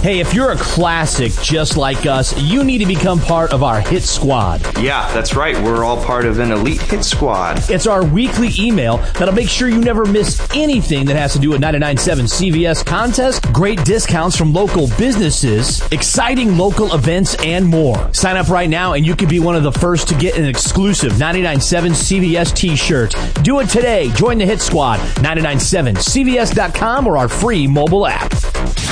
Hey, if you're a classic just like us, you need to become part of our Hit Squad. Yeah, that's right. We're all part of an elite hit squad. It's our weekly email that'll make sure you never miss anything that has to do with 99.7 CVS contests, great discounts from local businesses, exciting local events, and more. Sign up right now and you can be one of the first to get an exclusive 99.7 CVS t-shirt. Do it today. Join the Hit Squad, 99.7CVS.com or our free mobile app.